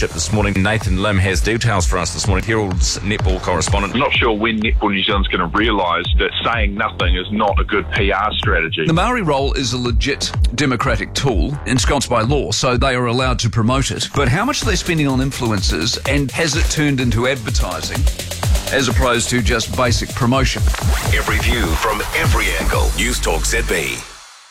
Premiership this morning. Nathan Lim has details for us this morning. Herald's netball correspondent. I'm not sure when Netball New Zealand's going to realise that saying nothing is not a good PR strategy. The Maori roll is a legit democratic tool ensconced by law, so they are allowed to promote it. But how much are they spending on influencers, and has it turned into advertising as opposed to just basic promotion? Every view from every angle. News Talk ZB.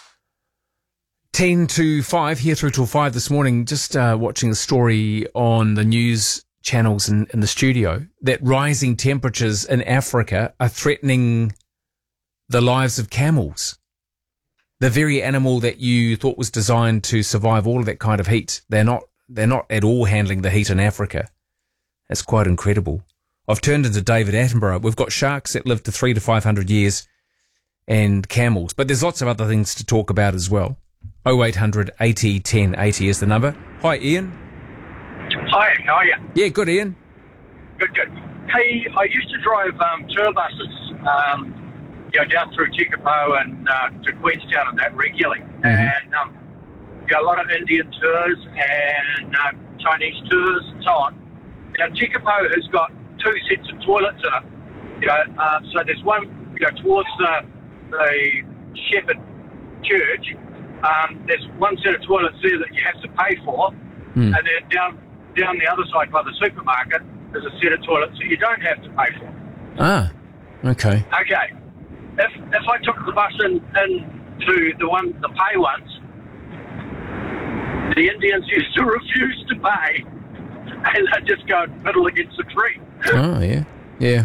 10 to 5, here through till 5 this morning, just watching a story on the news channels in the studio that rising temperatures in Africa are threatening the lives of camels. The very animal that you thought was designed to survive all of that kind of heat. They're not at all handling the heat in Africa. That's quite incredible. I've turned into David Attenborough. We've got sharks that live to 300 to 500 years and camels, but there's lots of other things to talk about as well. 0800 80 10 80 is the number. Hi, Ian. Hi, how are you? Yeah, good, Ian. Good. Hey, I used to drive tour buses, down through Tekapo and to Queenstown and that regularly. Mm-hmm. And a lot of Indian tours and Chinese tours and so on. Now, Tekapo has got 2 sets of toilets in it. So there's one, towards the Shepherd Church. There's one set of toilets there that you have to pay for, and then down the other side by the supermarket, there's a set of toilets that you don't have to pay for. Ah, okay. Okay. If I took the bus in to the pay ones, the Indians used to refuse to pay, and they'd just go and fiddle against the tree. Oh, yeah.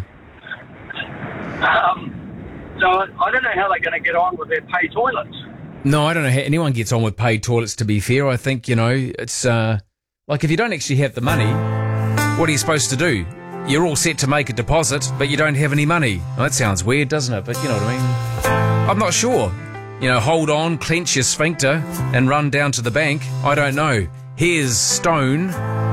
So I don't know how they're going to get on with their pay toilets. No, I don't know how anyone gets on with paid toilets, to be fair. I think, it's like if you don't actually have the money, what are you supposed to do? You're all set to make a deposit, but you don't have any money. Well, that sounds weird, doesn't it? But you know what I mean? I'm not sure. Hold on, clench your sphincter and run down to the bank. I don't know. Here's Stone